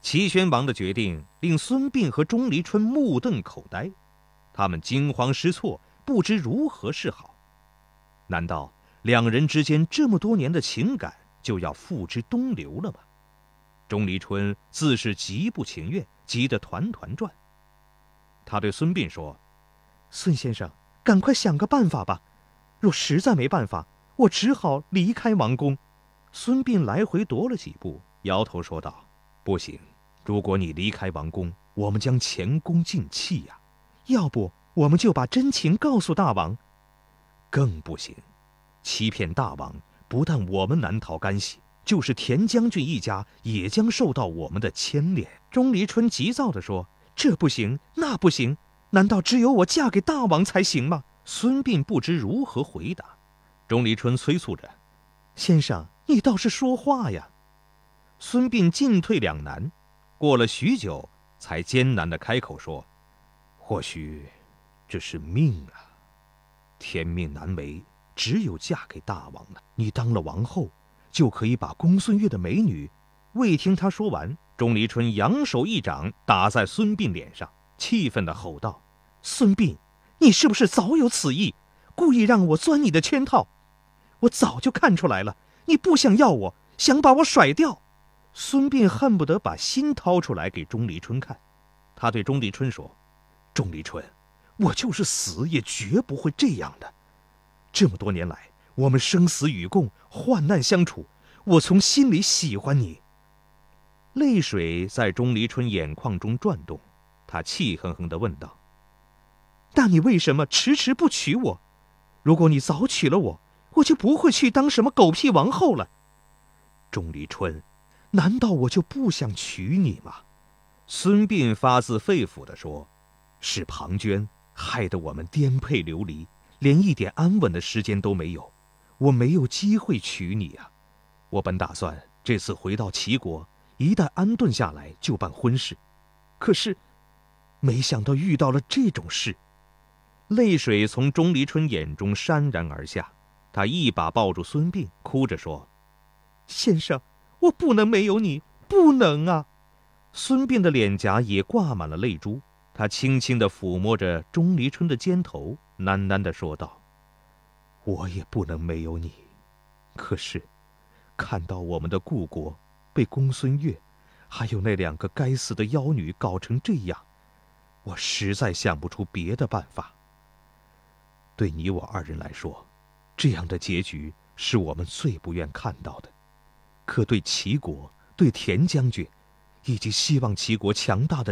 齐宣王的决定令孙膑和钟离春目瞪口呆，他们惊慌失措，不知如何是好。难道两人之间这么多年的情感就要付之东流了吗？钟离春自是极不情愿，急得团团转。他对孙膑说：“孙先生，赶快想个办法吧。若实在没办法，我只好离开王宫。”孙膑来回踱了几步，摇头说道：“不行，如果你离开王宫，我们将前功尽弃呀。要不我们就把真情告诉大王。更不行，欺骗大王，不但我们难逃干系，就是田将军一家也将受到我们的牵连。”钟离春急躁地说：“这不行，那不行，难道只有我嫁给大王才行吗？”孙膑不知如何回答。钟离春催促着：“先生，你倒是说话呀！”孙膑进退两难，过了许久，才艰难地开口说：“或许这是命啊，天命难违，只有嫁给大王了。你当了王后，就可以把公孙越的美女……”未听他说完，钟离春扬手一掌打在孙膑脸上，气愤地吼道：“孙膑，你是不是早有此意，故意让我钻你的圈套？我早就看出来了，你不想要我，想把我甩掉。”孙膑恨不得把心掏出来给钟离春看。他对钟离春说：“钟离春，我就是死也绝不会这样的。这么多年来，我们生死与共，患难相处，我从心里喜欢你。”泪水在钟离春眼眶中转动，他气哼哼地问道：“那你为什么迟迟不娶我？如果你早娶了我，我就不会去当什么狗屁王后了。”钟离春，难道我就不想娶你吗？孙膑发自肺腑地说：“是庞涓害得我们颠沛流离，连一点安稳的时间都没有，我没有机会娶你啊。我本打算这次回到齐国，一旦安顿下来就办婚事，可是没想到遇到了这种事。”泪水从钟离春眼中潸然而下，他一把抱住孙膑，哭着说：“先生，我不能没有你，不能啊！”孙膑的脸颊也挂满了泪珠，他轻轻地抚摸着钟离春的肩头，喃喃地说道：“我也不能没有你，可是看到我们的故国被公孙越还有那2个该死的妖女搞成这样，我实在想不出别的办法。对你我2人来说，这样的结局是我们最不愿看到的，可对齐国，对田将军，以及希望齐国强大的